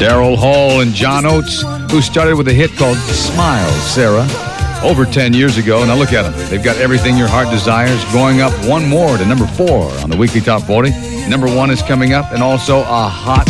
Daryl Hall and John Oates, who started with a hit called Smile, Sarah, over 10 years ago. Now look at them. They've got Everything Your Heart Desires going up one more to number 4 on the Weekly Top 40. Number 1 is coming up, and also a hot